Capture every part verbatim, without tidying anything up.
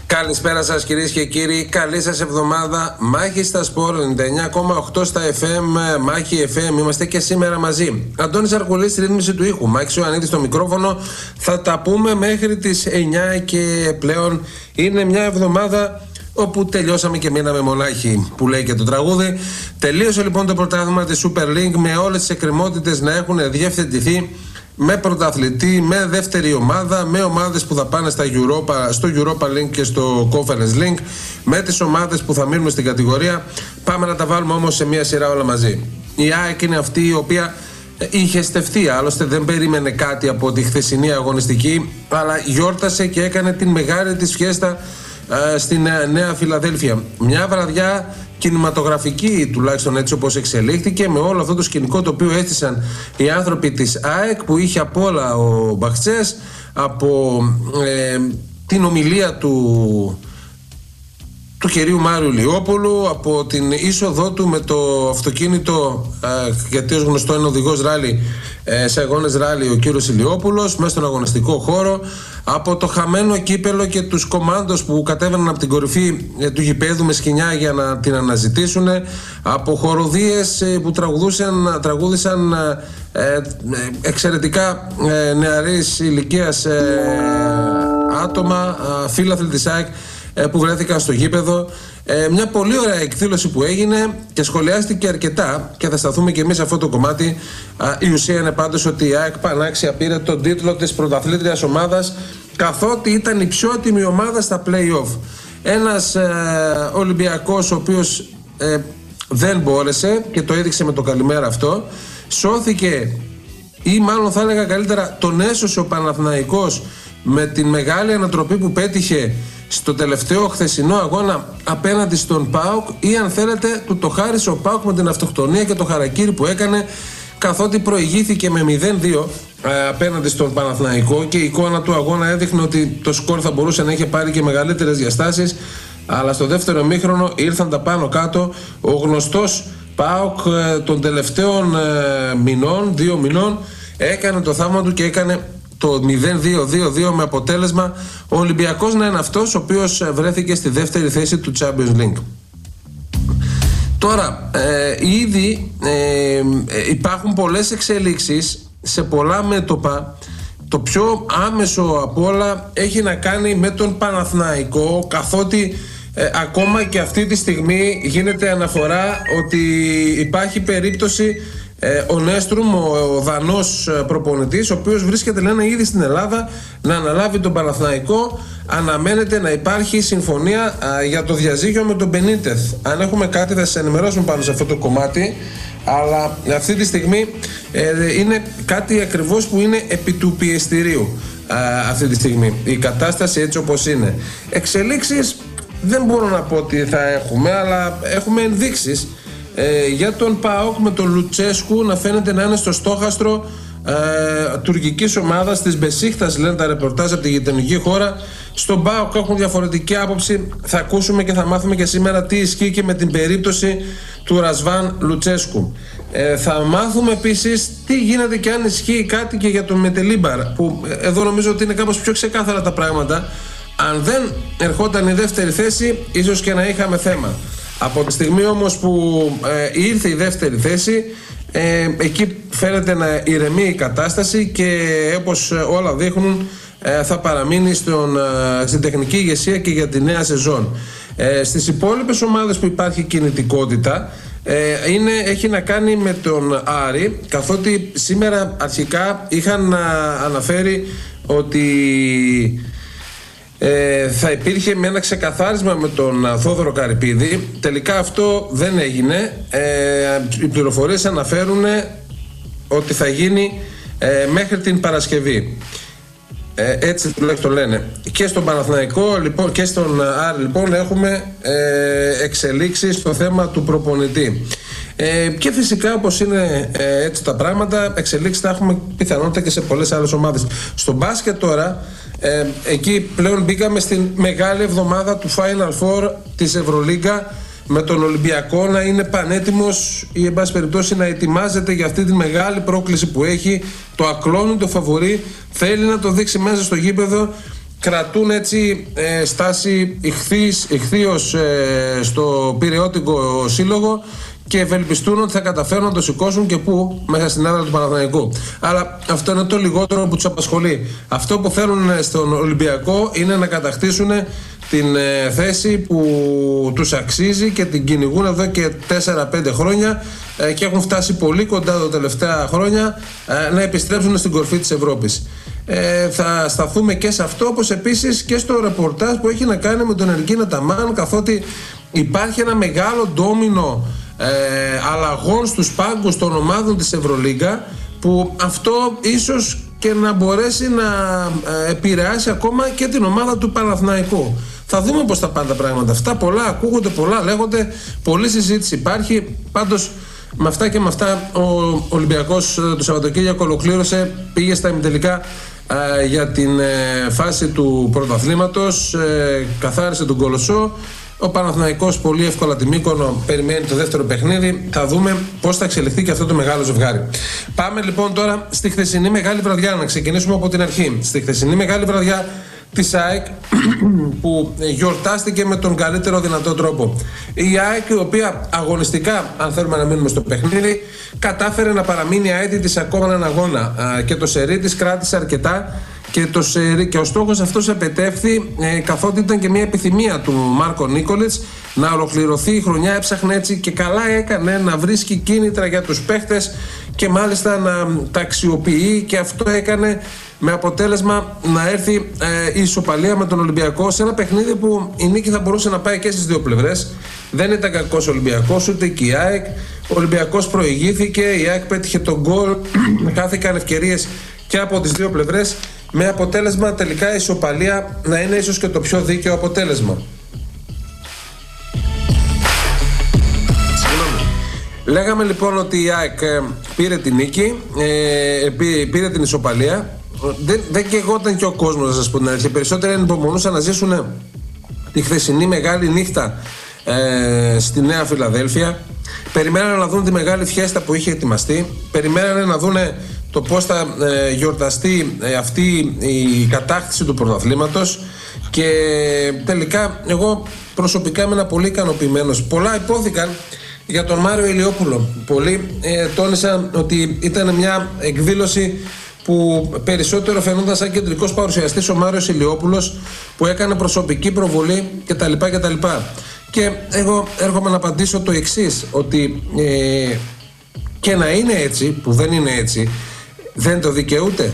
Καλησπέρα σας κυρίες και κύριοι, καλή σας εβδομάδα. Μάχη στα Σπορ ενενήντα εννιά κόμμα οκτώ στα εφ εμ, Μάχη εφ εμ, είμαστε και σήμερα μαζί. Αντώνης Αρκουλής στη ρύθμιση του ήχου, Μάκης Ιωαννίδης στο μικρόφωνο. Θα τα πούμε μέχρι τις εννιά και πλέον είναι μια εβδομάδα όπου τελειώσαμε και μείναμε μονάχοι, που λέει και το τραγούδι. Τελείωσε λοιπόν το πρωτάθλημα της Super League με όλες τις εκκρεμότητες να έχουν διευθετηθεί, με πρωταθλητή, με δεύτερη ομάδα, με ομάδες που θα πάνε στα Europa, στο Europa League και στο Conference League, με τις ομάδες που θα μείνουν στην κατηγορία. Πάμε να τα βάλουμε όμως σε μια σειρά όλα μαζί. Η ΑΕΚ είναι αυτή η οποία είχε στεφθεί, άλλωστε δεν περίμενε κάτι από τη χθεσινή αγωνιστική, αλλά γιόρτασε και έκανε την μεγάλη της φιέστα ε, στην Νέα Φιλαδέλφια. Μια βραδιά κινηματογραφική, τουλάχιστον έτσι όπως εξελίχθηκε, με όλο αυτό το σκηνικό το οποίο έστησαν οι άνθρωποι της ΑΕΚ, που είχε απ' όλα ο Μπαχτσές, από ε, την ομιλία του του κυρίου Μάριου Λιόπουλου, από την είσοδό του με το αυτοκίνητο, ε, γιατί ως γνωστό είναι οδηγός ράλι ε, σε αγώνες ράλι ο κύριος Ηλιόπουλος, μέσα στον αγωνιστικό χώρο, από το χαμένο κύπελο και τους κομάντος που κατέβαιναν από την κορυφή ε, του γηπέδου με σκοινιά για να την αναζητήσουν, από χοροδίες ε, που τραγουδούσαν, τραγούδησαν ε, ε, εξαιρετικά ε, νεαρής ηλικίας ε, άτομα, ε, φίλαθλοι της ΑΕΚ, που βρέθηκαν στο γήπεδο. Ε, μια πολύ ωραία εκδήλωση που έγινε και σχολιάστηκε αρκετά, και θα σταθούμε και εμείς σε αυτό το κομμάτι. Α, η ουσία είναι πάντως ότι η ΑΕΚ πανάξια πήρε τον τίτλο της πρωταθλήτριας ομάδας, καθότι ήταν η πιο έτοιμη ομάδα στα play-off. Ένας ε, Ολυμπιακός ο οποίος ε, δεν μπόρεσε, και το έδειξε με το καλημέρα αυτό, σώθηκε, ή μάλλον θα έλεγα καλύτερα τον έσωσε ο Παναθηναϊκός με την μεγάλη ανατροπή που πέτυχε στο τελευταίο χθεσινό αγώνα απέναντι στον ΠΑΟΚ, ή αν θέλετε του το χάρισε ο ΠΑΟΚ με την αυτοκτονία και το χαρακίρι που έκανε, καθότι προηγήθηκε με μηδέν δύο ε, απέναντι στον Παναθηναϊκό, και η εικόνα του αγώνα έδειχνε ότι το σκορ θα μπορούσε να είχε πάρει και μεγαλύτερες διαστάσεις, αλλά στο δεύτερο ημίχρονο ήρθαν τα πάνω κάτω. Ο γνωστός ΠΑΟΚ ε, των τελευταίων ε, μηνών, δύο μηνών, έκανε το θαύμα του και έκανε το μηδέν δύο δύο δύο, με αποτέλεσμα ο Ολυμπιακός να είναι αυτός ο οποίος βρέθηκε στη δεύτερη θέση του Champions League. Τώρα, ε, ήδη ε, υπάρχουν πολλές εξελίξεις σε πολλά μέτωπα. Το πιο άμεσο από όλα έχει να κάνει με τον Παναθηναϊκό, καθότι ε, ακόμα και αυτή τη στιγμή γίνεται αναφορά ότι υπάρχει περίπτωση Ε, ο Νέστρουμ, ο, ο Δανός προπονητής, ο οποίος βρίσκεται, λένε, ήδη στην Ελλάδα, να αναλάβει τον Παναθηναϊκό. Αναμένεται να υπάρχει συμφωνία α, για το διαζύγιο με τον Μπενίτεθ. Αν έχουμε κάτι θα σας ενημερώσουμε πάνω σε αυτό το κομμάτι, αλλά αυτή τη στιγμή ε, είναι κάτι ακριβώς που είναι επί του πιεστηρίου α, αυτή τη στιγμή η κατάσταση έτσι όπως είναι. Εξελίξεις δεν μπορώ να πω ότι θα έχουμε, αλλά έχουμε ενδείξεις Ε, για τον ΠΑΟΚ με τον Λουτσέσκου να φαίνεται να είναι στο στόχαστρο ε, τουρκικής ομάδας της Μπεσίχτας, λένε τα ρεπορτάζ από τη γειτονική χώρα. Στον ΠΑΟΚ έχουν διαφορετική άποψη. Θα ακούσουμε και θα μάθουμε και σήμερα τι ισχύει και με την περίπτωση του Ρασβάν Λουτσέσκου. Ε, θα μάθουμε επίσης τι γίνεται και αν ισχύει κάτι και για τον Μετελίμπαρ, που εδώ νομίζω ότι είναι κάπως πιο ξεκάθαρα τα πράγματα. Αν δεν ερχόταν η δεύτερη θέση, ίσως και να είχαμε θέμα. Από τη στιγμή όμως που ε, ήρθε η δεύτερη θέση, ε, εκεί φαίνεται να ηρεμεί η κατάσταση, και όπως όλα δείχνουν ε, θα παραμείνει στον, ε, στην τεχνική ηγεσία και για τη νέα σεζόν. Ε, στις υπόλοιπες ομάδες που υπάρχει κινητικότητα ε, είναι, έχει να κάνει με τον Άρη, καθότι σήμερα αρχικά είχαν α, αναφέρει ότι Ε, θα υπήρχε με ένα ξεκαθάρισμα με τον Θόδωρο Καρυπίδη. Τελικά αυτό δεν έγινε. ε, Οι πληροφορίες αναφέρουν ότι θα γίνει ε, μέχρι την Παρασκευή. ε, Έτσι τουλάχιστον λένε. Και στον Παναθηναϊκό λοιπόν, και στον Άρη λοιπόν έχουμε ε, εξελίξεις στο θέμα του προπονητή. Ε, και φυσικά, όπως είναι ε, έτσι τα πράγματα, εξελίξεις θα έχουμε πιθανότητα και σε πολλές άλλες ομάδες. Στο μπάσκετ τώρα, ε, εκεί πλέον μπήκαμε στην μεγάλη εβδομάδα του Final Four της Ευρωλίγκα, με τον Ολυμπιακό να είναι πανέτοιμος ή εν πάση περιπτώσει να ετοιμάζεται για αυτή τη μεγάλη πρόκληση που έχει, το ακλόνητο φαβορί. Θέλει να το δείξει μέσα στο γήπεδο κρατούν έτσι ε, στάση ηχθείς, ηχθείως ε, στο πειραιώτικο σύλλογο και ευελπιστούν ότι θα καταφέρουν να το σηκώσουν και πού, μέσα στην έδρα του Παναθηναϊκού. Αλλά αυτό είναι το λιγότερο που τους απασχολεί. Αυτό που θέλουν στον Ολυμπιακό είναι να κατακτήσουν την ε, θέση που τους αξίζει και την κυνηγούν εδώ και τέσσερα πέντε χρόνια ε, και έχουν φτάσει πολύ κοντά τα τελευταία χρόνια ε, να επιστρέψουν στην κορφή της Ευρώπης. Ε, θα σταθούμε και σε αυτό, όπως επίσης και στο ρεπορτάζ που έχει να κάνει με τον Ερκίν Αταμάν, καθότι υπάρχει ένα μεγάλο ντόμινο ε, αλλαγών στους πάγκους των ομάδων της Ευρωλίγκα, που αυτό ίσως και να μπορέσει να ε, επηρεάσει ακόμα και την ομάδα του Παναθηναϊκού. Θα δούμε πώς θα πάνε τα πράγματα αυτά. Πολλά ακούγονται, πολλά λέγονται, πολλή συζήτηση υπάρχει. Πάντως με αυτά και με αυτά ο Ολυμπιακός το Σαββατοκύριακο ολοκλήρωσε, πήγε στα ημιτελικά ε, για την ε, φάση του πρωταθλήματος, ε, καθάρισε τον Κολοσσό. Ο Παναθηναϊκός πολύ εύκολα τη Μύκονο περιμένει το δεύτερο παιχνίδι. Θα δούμε πώς θα εξελιχθεί και αυτό το μεγάλο ζευγάρι. Πάμε λοιπόν τώρα στη χθεσινή μεγάλη βραδιά, να ξεκινήσουμε από την αρχή. Στη χθεσινή μεγάλη βραδιά της ΑΕΚ που γιορτάστηκε με τον καλύτερο δυνατό τρόπο. Η ΑΕΚ, η οποία αγωνιστικά, αν θέλουμε να μείνουμε στο παιχνίδι, κατάφερε να παραμείνει αίτητη ακόμα έναν αγώνα και το σερί της κράτησε αρκετά και, το σερί, και ο στόχος αυτός επετεύχθη ε, καθότι ήταν και μια επιθυμία του Μάρκο Νίκολιτς να ολοκληρωθεί η χρονιά. Έψαχνε έτσι και καλά έκανε να βρίσκει κίνητρα για τους παίχτες και μάλιστα να τα αξιοποιεί, και αυτό έκανε με αποτέλεσμα να έρθει ε, η ισοπαλία με τον Ολυμπιακό σε ένα παιχνίδι που η νίκη θα μπορούσε να πάει και στις δύο πλευρές. Δεν ήταν κακός ο Ολυμπιακός, ούτε και η ΑΕΚ. Ο Ολυμπιακός προηγήθηκε, η ΑΕΚ πέτυχε τον γκολ, χάθηκαν ευκαιρίες και από τις δύο πλευρές, με αποτέλεσμα τελικά η ισοπαλία να είναι ίσως και το πιο δίκαιο αποτέλεσμα. Λέγαμε λοιπόν ότι η ΑΕΚ πήρε την νίκη, ε, πήρε την ισοπαλία. Δεν, δεν καιγόταν και ο κόσμος, να σας πω την αλήθεια. Περισσότεροι ανυπομονούσαν να ζήσουν τη χθεσινή μεγάλη νύχτα ε, στη Νέα Φιλαδέλφια. Περιμένανε να δουν τη μεγάλη φιέστα που είχε ετοιμαστεί. Περιμένανε να δουν το πώς θα ε, γιορταστεί ε, αυτή η κατάκτηση του πρωταθλήματος. Και τελικά εγώ προσωπικά ήμουν πολύ ικανοποιημένος. Πολλά υπόθηκαν για τον Μάριο Ηλιόπουλο. Πολλοί ε, τόνισαν ότι ήταν μια εκδήλωση που περισσότερο φαινόταν σαν κεντρικός παρουσιαστής ο Μάριος Ηλιόπουλος, που έκανε προσωπική προβολή κτλ. κτλ. Και εγώ έρχομαι να απαντήσω το εξής, ότι ε, και να είναι έτσι, που δεν είναι έτσι, δεν το δικαιούται.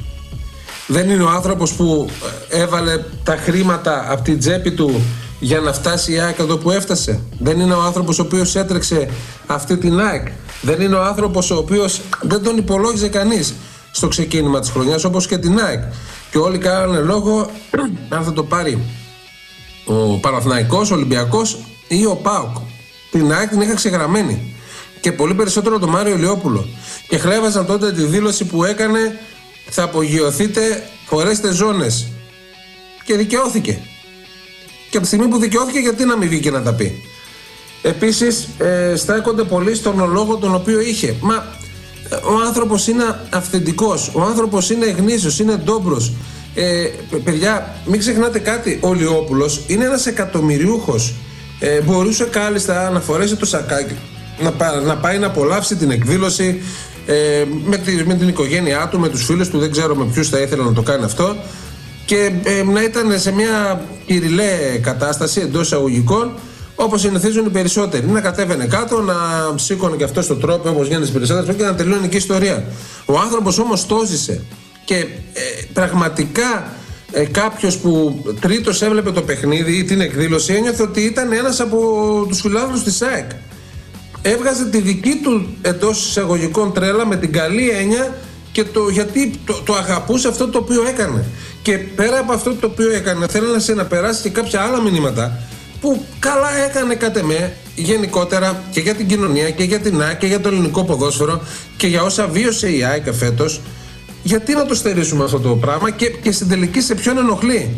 Δεν είναι ο άνθρωπος που έβαλε τα χρήματα από την τσέπη του για να φτάσει η ΑΕΚ εδώ που έφτασε. Δεν είναι ο άνθρωπος ο οποίος έτρεξε αυτή την ΑΕΚ. Δεν είναι ο άνθρωπος ο οποίος δεν τον υπολόγιζε κανείς στο ξεκίνημα της χρονιάς, όπως και την ΑΕΚ. Και όλοι κάνανε λόγο αν θα το πάρει ο Παναθηναϊκός, ο Ολυμπιακός ή ο ΠΑΟΚ. Την ΑΕΚ την είχα ξεγραμμένη. Και πολύ περισσότερο τον Μάριο Ηλιόπουλο. Και χλέβαζαν τότε τη δήλωση που έκανε: θα απογειωθείτε, χωρέστε ζώνες. Και δικαιώθηκε. Και από τη στιγμή που δικαιώθηκε, γιατί να μην βγήκε να τα πει. Επίσης ε, στέκονται πολύ στον λόγο τον οποίο είχε. Μα ο άνθρωπος είναι αυθεντικός, ο άνθρωπος είναι γνήσιος, είναι ντόμπρος. Ε, παιδιά, μην ξεχνάτε κάτι, ο Ηλιόπουλος είναι ένας εκατομμυριούχος. Ε, μπορούσε κάλλιστα να φορέσει το σακάκι, να, πά, να πάει να απολαύσει την εκδήλωση ε, με, τη, με την οικογένειά του, με τους φίλους του, δεν ξέρω με ποιους θα ήθελε να το κάνει αυτό, και ε, να ήταν σε μια ηριλέ κατάσταση εντός εισαγωγικών, όπως συνηθίζουν οι περισσότεροι. Να κατέβαινε κάτω, να σήκωνε και αυτό στον τρόπο όπως γίνεται στις περισσότερες και να τελειώνει και η ιστορία. Ο άνθρωπος όμως το ζήσε. Και ε, πραγματικά ε, κάποιος που τρίτος έβλεπε το παιχνίδι ή την εκδήλωση ένιωθε ότι ήταν ένας από τους φιλάθλους της ΑΕΚ. Έβγαζε τη δική του εντός εισαγωγικών τρέλα με την καλή έννοια, και το γιατί το, το αγαπούσε αυτό το οποίο έκανε. Και πέρα από αυτό το οποίο έκανε, θέλει να περάσει και κάποια άλλα μηνύματα που καλά έκανε κατ' εμέ γενικότερα και για την κοινωνία και για την ΑΕΚ και για το ελληνικό ποδόσφαιρο και για όσα βίωσε η ΑΕΚ φέτος. Γιατί να το στερήσουμε αυτό το πράγμα, και, και στην τελική σε ποιον ενοχλεί.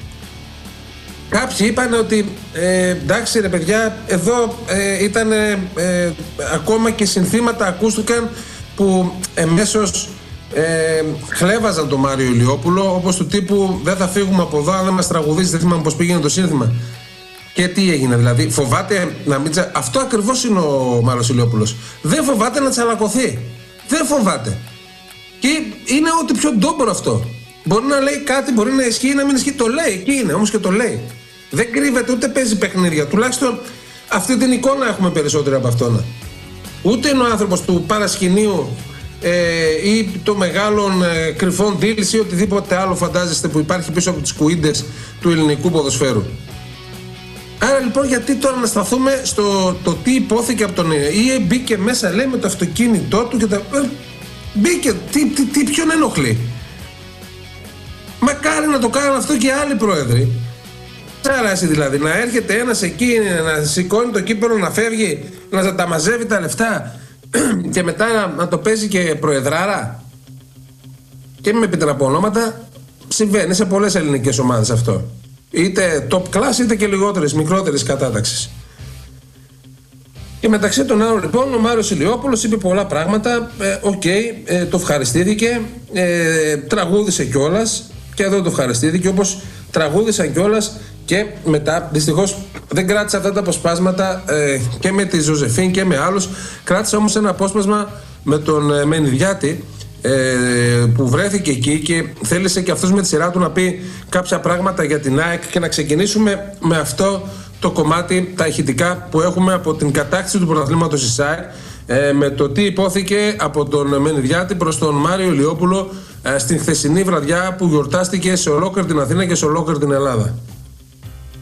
Κάποιοι είπαν ότι ε, εντάξει ρε παιδιά, εδώ ε, ήταν ε, ακόμα και συνθήματα ακούστηκαν που εμέσως ε, χλέβαζαν τον Μάριο Ηλιόπουλο, όπως του τύπου δεν θα φύγουμε από εδώ αν δεν μας τραγουδίσει, δεν θυμάμαι πώς πήγαινε το σύνθημα. Και τι έγινε, δηλαδή, φοβάται να μην τσα... Αυτό ακριβώς είναι ο Μάριος Ηλιόπουλος. Δεν φοβάται να τσαλακωθεί. Δεν φοβάται. Και είναι ό,τι πιο ντόμπρο αυτό. Μπορεί να λέει κάτι, μπορεί να ισχύει ή να μην ισχύει. Το λέει, εκεί είναι όμως και το λέει. Δεν κρύβεται, ούτε παίζει παιχνίδια. Τουλάχιστον αυτή την εικόνα έχουμε περισσότερη από αυτόν. Ούτε είναι ο άνθρωπος του παρασκηνίου ε, ή των μεγάλων ε, κρυφών deals ή οτιδήποτε άλλο φαντάζεστε που υπάρχει πίσω από τις κουίντες του ελληνικού ποδοσφαίρου. Άρα λοιπόν, γιατί τώρα να σταθούμε στο το τι υπόθηκε από τον ι έι ι, μπήκε μέσα, λέει, με το αυτοκίνητό του και τα... Μπήκε, τι, τι, τι ποιον ενοχλεί. Μακάρι να το κάνουν αυτό και άλλοι πρόεδροι. Σαράσει δηλαδή, να έρχεται ένας εκεί, να σηκώνει το κύπελο, να φεύγει, να τα μαζεύει τα λεφτά και μετά να, να το παίζει και προεδράρα. Και μην με πείτε να πω ονόματα, συμβαίνει σε πολλές ελληνικές ομάδες αυτό. Είτε top class είτε και λιγότερες, μικρότερες κατάταξεις. Και μεταξύ των άλλων λοιπόν ο Μάριος Ηλιόπουλος είπε πολλά πράγματα. Οκ, ε, okay, ε, το ευχαριστήθηκε, ε, τραγούδισε κιόλας και εδώ το ευχαριστήθηκε, όπως τραγούδισαν κιόλας και μετά. Δυστυχώς δεν κράτησα αυτά τα αποσπάσματα ε, και με τη Ζωζεφίν και με άλλους. Κράτησα όμως ένα απόσπασμα με τον ε, Μενιδιάτη, Ε, που βρέθηκε εκεί και θέλησε και αυτός με τη σειρά του να πει κάποια πράγματα για την ΑΕΚ και να ξεκινήσουμε με αυτό το κομμάτι, τα ηχητικά που έχουμε από την κατάκτηση του πρωταθλήματος της ΑΕΚ, ε, με το τι υπόθηκε από τον Μενιδιάτη προς τον Μάριο Ηλιόπουλο ε, στην χθεσινή βραδιά που γιορτάστηκε σε ολόκληρη την Αθήνα και σε ολόκληρη την Ελλάδα.